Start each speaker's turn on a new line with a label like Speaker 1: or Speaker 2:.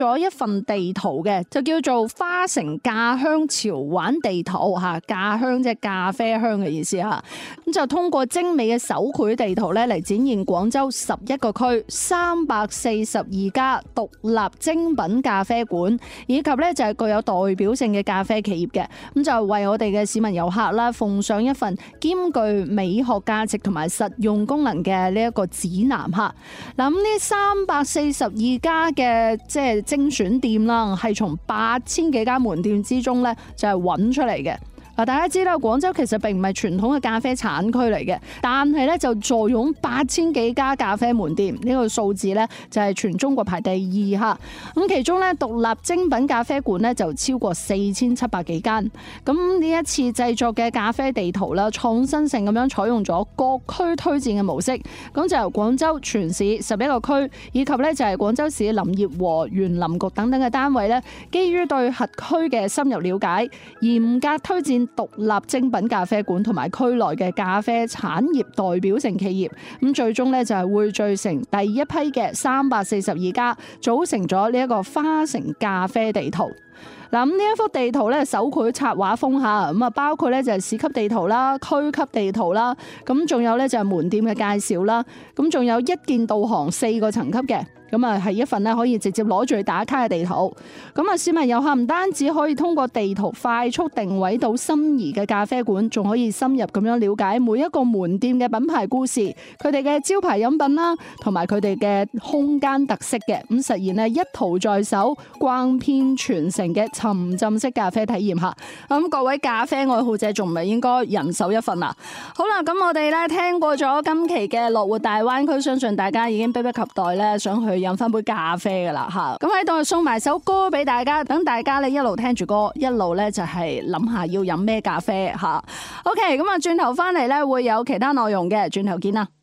Speaker 1: 咗一份地圖嘅，就叫做花城咖香潮玩地圖吓，咖香即係咖啡香嘅意思吓。咁就通過精美嘅手繪地圖咧嚟展現廣州11個區342家獨立精品咖啡館，以及咧就係具有代表性嘅咖啡企業嘅。咁就為我哋嘅市民遊客啦奉上一份兼具美學價值同埋實用功能嘅呢一個指南吓。嗱，咁呢342家嘅即係精選店啦，係從8000幾間門店之中咧就係揾出嚟嘅。嗱，大家知道廣州其實並唔係傳統嘅咖啡產區嚟嘅，但係咧就坐擁8000幾家咖啡門店，呢個數字咧就係全中國排第2吓。咁其中咧獨立精品咖啡館咧就超過4700幾間。咁呢一次製作嘅咖啡地圖啦，創新性咁樣採用咗各區推薦嘅模式，咁就由廣州全市11個區，以及咧就係廣州市林業和園林局等等嘅單位咧，基於對轄區嘅深入了解，嚴格推薦獨立精品咖啡館同埋區內嘅咖啡產業代表性企業，咁最終咧就係匯聚成第一批嘅342家，組成咗呢一個花城咖啡地圖。嗱，咁呢一幅地圖咧手繪插畫風下，咁啊包括咧就係市級地圖啦、區級地圖啦，咁仲有咧就係門店嘅介紹啦，咁仲有一鍵導航4個層級嘅。咁啊，係一份咧可以直接攞住去打卡嘅地圖。咁啊，市民遊客唔單止可以通過地圖快速定位到心儀嘅咖啡館，仲可以深入咁樣了解每一個門店嘅品牌故事、佢哋嘅招牌飲品啦，同埋佢哋嘅空間特色嘅，咁實現咧一途在手、逛遍全城嘅沉浸式咖啡體驗下。咁各位咖啡愛好者仲唔係應該人手一份啊？好啦，咁我哋咧聽過咗今期嘅樂活大灣區，相信大家已經迫不及待咧想去飲翻杯咖啡噶啦吓，咁喺度送埋首歌俾大家，等大家咧一路聽住歌，一路咧就係諗下要飲咩咖啡吓。OK，咁啊轉頭翻嚟咧會有其他內容嘅，轉頭見啦。